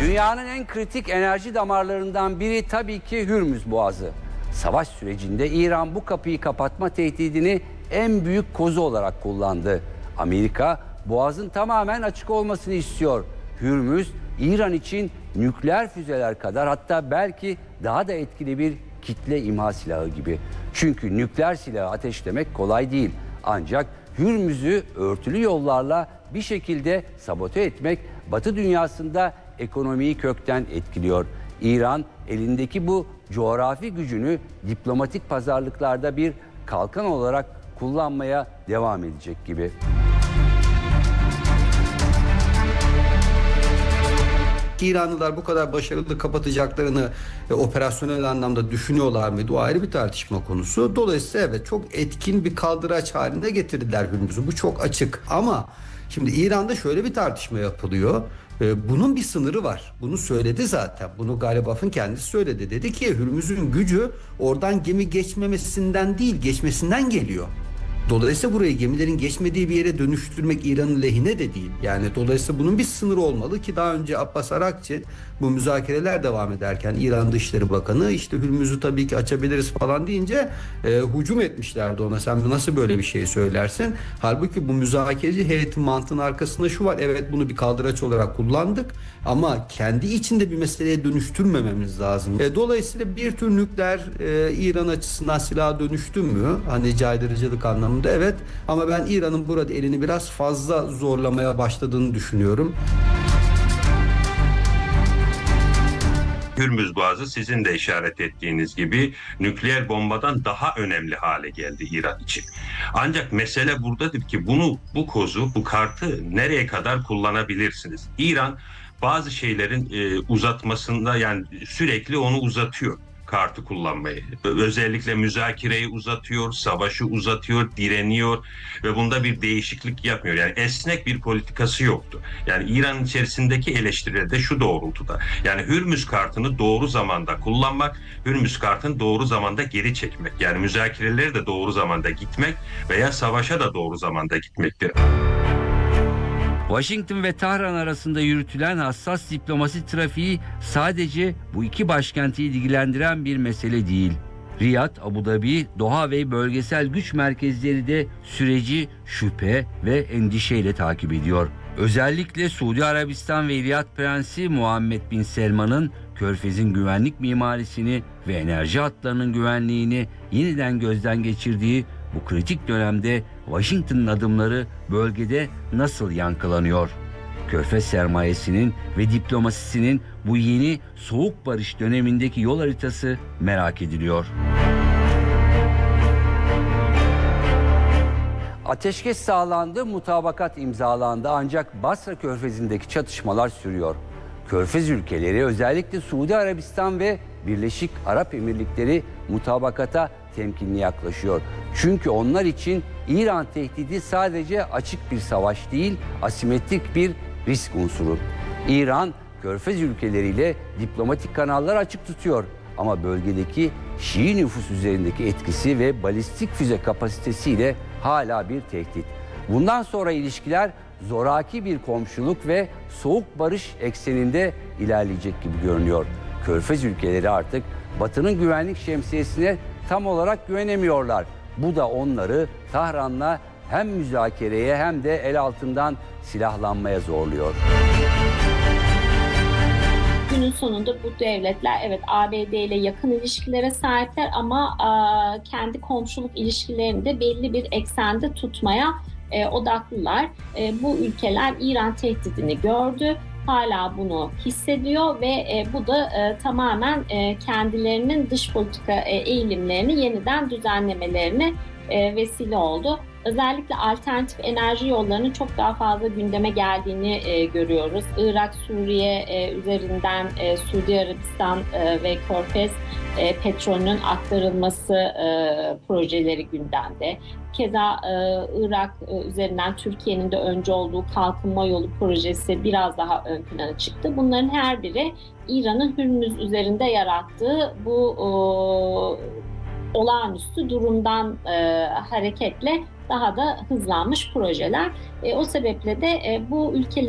Dünyanın en kritik enerji damarlarından biri tabii ki Hürmüz Boğazı. Savaş sürecinde İran bu kapıyı kapatma tehdidini en büyük kozu olarak kullandı. Amerika Boğaz'ın tamamen açık olmasını istiyor. Hürmüz, İran için nükleer füzeler kadar, hatta belki daha da etkili bir kitle imha silahı gibi. Çünkü nükleer silahı ateşlemek kolay değil. Ancak Hürmüz'ü örtülü yollarla bir şekilde sabote etmek Batı dünyasında ekonomiyi kökten etkiliyor. İran elindeki bu coğrafi gücünü diplomatik pazarlıklarda bir kalkan olarak kullanmaya devam edecek gibi. İranlılar bu kadar başarılı kapatacaklarını operasyonel anlamda düşünüyorlar mıydı? O ayrı bir tartışma konusu. Dolayısıyla evet, çok etkin bir kaldıraç halinde getirdiler Hürmüz'ü. Bu çok açık. Ama şimdi İran'da şöyle bir tartışma yapılıyor. Bunun bir sınırı var. Bunu söyledi zaten. Bunu Galibaf'ın kendisi söyledi. Dedi ki Hürmüz'ün gücü oradan gemi geçmemesinden değil, geçmesinden geliyor. Dolayısıyla burayı gemilerin geçmediği bir yere dönüştürmek İran'ın lehine de değil. Yani dolayısıyla bunun bir sınırı olmalı ki daha önce Abbas Arakçı bu müzakereler devam ederken İran Dışişleri Bakanı işte Hürmüz'ü tabii ki açabiliriz falan deyince hücum etmişlerdi ona. Sen nasıl böyle bir şey söylersin? Halbuki bu müzakereci heyetin mantığının arkasında şu var. Evet, bunu bir kaldıraç olarak kullandık ama kendi içinde bir meseleye dönüştürmememiz lazım. Dolayısıyla bir tür nükleer İran açısından silaha dönüştü mü? Hani caydırıcılık anlamında evet, ama ben İran'ın burada elini biraz fazla zorlamaya başladığını düşünüyorum. Hürmüz Boğazı sizin de işaret ettiğiniz gibi nükleer bombadan daha önemli hale geldi İran için. Ancak mesele buradadır ki bu kozu, bu kartı nereye kadar kullanabilirsiniz? İran bazı şeylerin uzatmasında, yani sürekli onu uzatıyor, kartı kullanmayı. Özellikle müzakereyi uzatıyor, savaşı uzatıyor, direniyor ve bunda bir değişiklik yapmıyor. Yani esnek bir politikası yoktu. Yani İran içerisindeki eleştiriler de şu doğrultuda. Yani Hürmüz kartını doğru zamanda kullanmak, Hürmüz kartını doğru zamanda geri çekmek. Yani müzakereleri de doğru zamanda gitmek veya savaşa da doğru zamanda gitmektir. Washington ve Tahran arasında yürütülen hassas diplomasi trafiği sadece bu iki başkenti ilgilendiren bir mesele değil. Riyad, Abu Dhabi, Doha ve bölgesel güç merkezleri de süreci şüphe ve endişeyle takip ediyor. Özellikle Suudi Arabistan ve Riyad Prensi Muhammed Bin Selman'ın Körfez'in güvenlik mimarisini ve enerji hatlarının güvenliğini yeniden gözden geçirdiği bu kritik dönemde Washington'ın adımları bölgede nasıl yankılanıyor? Körfez sermayesinin ve diplomasisinin bu yeni soğuk barış dönemindeki yol haritası merak ediliyor. Ateşkes sağlandı, mutabakat imzalandı, ancak Basra Körfezi'ndeki çatışmalar sürüyor. Körfez ülkeleri, özellikle Suudi Arabistan ve Birleşik Arap Emirlikleri mutabakata temkinli yaklaşıyor. Çünkü onlar için İran tehdidi sadece açık bir savaş değil, asimetrik bir risk unsuru. İran, Körfez ülkeleriyle diplomatik kanallar açık tutuyor. Ama bölgedeki Şii nüfus üzerindeki etkisi ve balistik füze kapasitesiyle hala bir tehdit. Bundan sonra ilişkiler zoraki bir komşuluk ve soğuk barış ekseninde ilerleyecek gibi görünüyor. Körfez ülkeleri artık Batı'nın güvenlik şemsiyesine tam olarak güvenemiyorlar. Bu da onları Tahran'la hem müzakereye hem de el altından silahlanmaya zorluyor. Günün sonunda bu devletler evet ABD ile yakın ilişkilere sahipler ama kendi komşuluk ilişkilerini de belli bir eksende tutmaya odaklılar. Bu ülkeler İran tehdidini gördü. Hala bunu hissediyor ve bu da tamamen kendilerinin dış politika eğilimlerini yeniden düzenlemelerine vesile oldu. Özellikle alternatif enerji yollarının çok daha fazla gündeme geldiğini görüyoruz. Irak, Suriye üzerinden Suudi Arabistan ve Körfez petrolünün aktarılması projeleri gündemde. Keza Irak üzerinden Türkiye'nin de önce olduğu kalkınma yolu projesi biraz daha ön plana çıktı. Bunların her biri İran'ın Hürmüz üzerinde yarattığı bu olağanüstü durumdan hareketle daha da hızlanmış projeler. O sebeple de bu ülkelerin